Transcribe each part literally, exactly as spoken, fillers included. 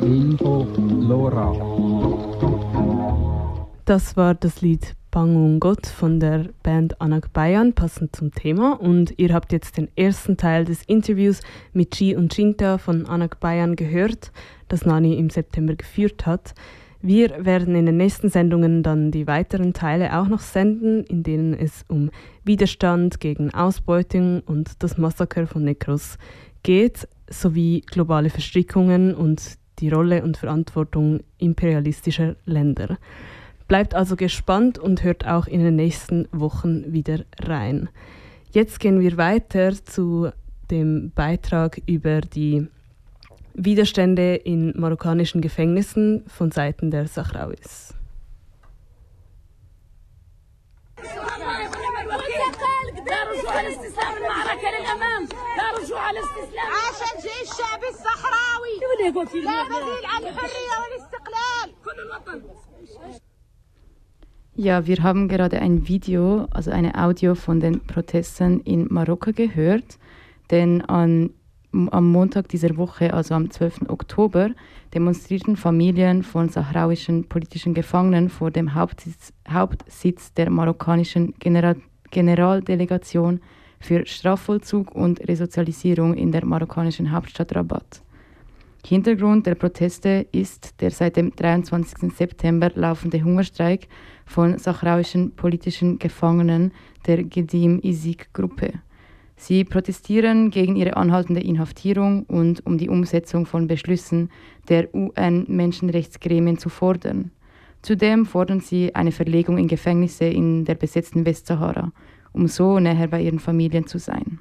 Info Lora. Das war das Lied Bangun Gott von der Band Anak Bayan, passend zum Thema. Und ihr habt jetzt den ersten Teil des Interviews mit Chi und Chinta von Anak Bayan gehört, das Nani im September geführt hat. Wir werden in den nächsten Sendungen dann die weiteren Teile auch noch senden, in denen es um Widerstand gegen Ausbeutung und das Massaker von Nekros geht, sowie globale Verstrickungen und die Rolle und Verantwortung imperialistischer Länder. Bleibt also gespannt und hört auch in den nächsten Wochen wieder rein. Jetzt gehen wir weiter zu dem Beitrag über die Widerstände in marokkanischen Gefängnissen von Seiten der Sahrauis. Ja, wir haben gerade ein Video, also eine Audio von den Protesten in Marokko gehört, denn an, am Montag dieser Woche, also am zwölften Oktober, demonstrierten Familien von sahrauischen politischen Gefangenen vor dem Hauptsitz, Hauptsitz der marokkanischen General, Generaldelegation für Strafvollzug und Resozialisierung in der marokkanischen Hauptstadt Rabat. Hintergrund der Proteste ist der seit dem dreiundzwanzigsten September laufende Hungerstreik von sahrauischen politischen Gefangenen der Gdeim Izik-Gruppe. Sie protestieren gegen ihre anhaltende Inhaftierung und um die Umsetzung von Beschlüssen der U N-Menschenrechtsgremien zu fordern. Zudem fordern sie eine Verlegung in Gefängnisse in der besetzten Westsahara, um so näher bei ihren Familien zu sein.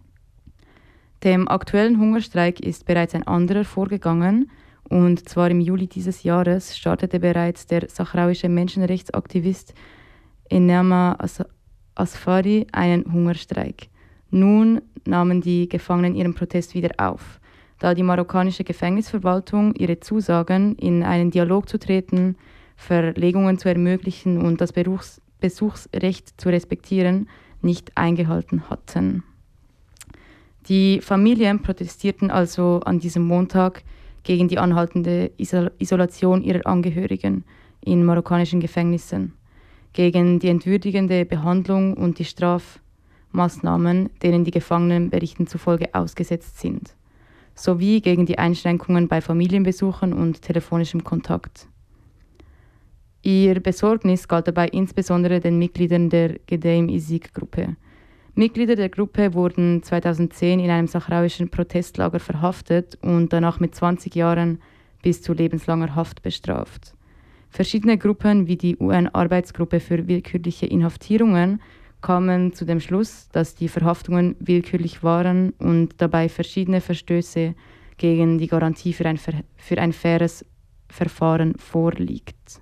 Dem aktuellen Hungerstreik ist bereits ein anderer vorgegangen, und zwar im Juli dieses Jahres startete bereits der sahrauische Menschenrechtsaktivist Enama Asfari einen Hungerstreik. Nun nahmen die Gefangenen ihren Protest wieder auf, da die marokkanische Gefängnisverwaltung ihre Zusagen, in einen Dialog zu treten, Verlegungen zu ermöglichen und das Besuchs- Besuchsrecht zu respektieren, nicht eingehalten hatten. Die Familien protestierten also an diesem Montag gegen die anhaltende Isol- Isolation ihrer Angehörigen in marokkanischen Gefängnissen, gegen die entwürdigende Behandlung und die Strafmaßnahmen, denen die Gefangenen Berichten zufolge ausgesetzt sind, sowie gegen die Einschränkungen bei Familienbesuchen und telefonischem Kontakt. Ihr Besorgnis galt dabei insbesondere den Mitgliedern der Gdeim Izik-Gruppe. Mitglieder der Gruppe wurden zweitausendzehn in einem sahrauischen Protestlager verhaftet und danach mit zwanzig Jahren bis zu lebenslanger Haft bestraft. Verschiedene Gruppen wie die U N-Arbeitsgruppe für willkürliche Inhaftierungen kamen zu dem Schluss, dass die Verhaftungen willkürlich waren und dabei verschiedene Verstöße gegen die Garantie für ein, Ver- für ein faires Verfahren vorliegt.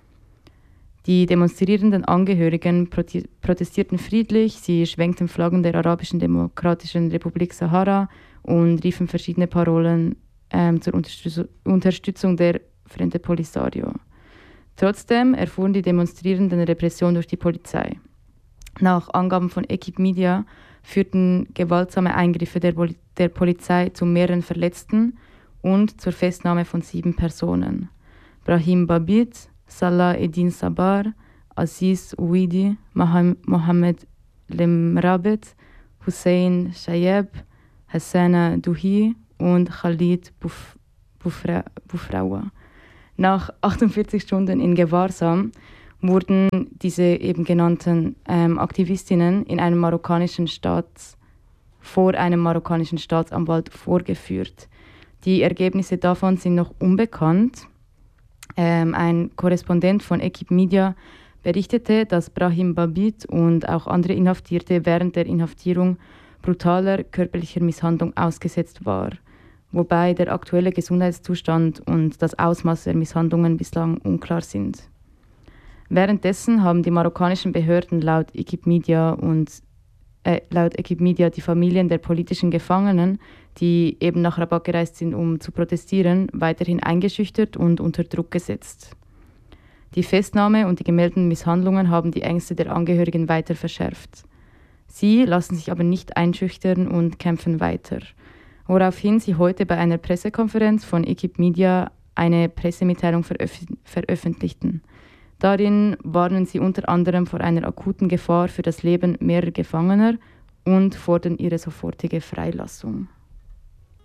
Die demonstrierenden Angehörigen protestierten friedlich, sie schwenkten Flaggen der Arabischen Demokratischen Republik Sahara und riefen verschiedene Parolen ähm, zur Unterstütz- Unterstützung der Frente Polisario. Trotzdem erfuhren die Demonstrierenden Repression durch die Polizei. Nach Angaben von Equipe Media führten gewaltsame Eingriffe der, Pol- der Polizei zu mehreren Verletzten und zur Festnahme von sieben Personen. Brahim Babit, Salah Eddin Sabar, Aziz Ouidi, Mohamed Lemrabet, Hussein Shayeb, Hassana Douhi und Khalid Buf- Bufra- Bufrawa. Nach achtundvierzig Stunden in Gewahrsam wurden diese eben genannten ähm, Aktivistinnen in einem marokkanischen Staats, vor einem marokkanischen Staatsanwalt vorgeführt. Die Ergebnisse davon sind noch unbekannt. Ähm, ein Korrespondent von Equipe Media berichtete, dass Brahim Babit und auch andere Inhaftierte während der Inhaftierung brutaler körperlicher Misshandlung ausgesetzt war, wobei der aktuelle Gesundheitszustand und das Ausmaß der Misshandlungen bislang unklar sind. Währenddessen haben die marokkanischen Behörden laut Equipe Media und äh, laut Equipe Media die Familien der politischen Gefangenen, die eben nach Rabat gereist sind, um zu protestieren, weiterhin eingeschüchtert und unter Druck gesetzt. Die Festnahme und die gemeldeten Misshandlungen haben die Ängste der Angehörigen weiter verschärft. Sie lassen sich aber nicht einschüchtern und kämpfen weiter, woraufhin sie heute bei einer Pressekonferenz von Equipe Media eine Pressemitteilung veröf- veröffentlichten. Darin warnen sie unter anderem vor einer akuten Gefahr für das Leben mehrerer Gefangener und fordern ihre sofortige Freilassung.